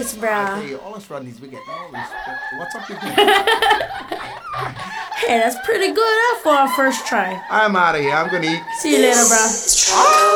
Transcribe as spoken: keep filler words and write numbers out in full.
nice, I bruh. tell you, all us Rodneys, we get no respect. What's up with you? Hey, that's pretty good huh, for our first try. I'm out of here. I'm gonna eat. See you later, bruh.